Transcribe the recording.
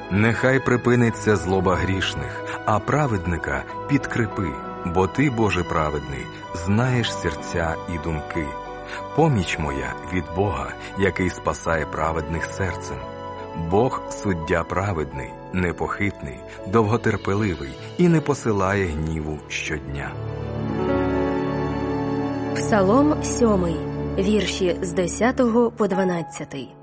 Нехай припиниться злоба грішних, а праведника підкріпи, бо ти, Боже праведний, знаєш серця і думки. Поміч моя від Бога, який спасає праведних серцем. Бог – суддя праведний, непохитний, довготерпеливий і не посилає гніву щодня. Псалом 7, вірші з 10 по 12.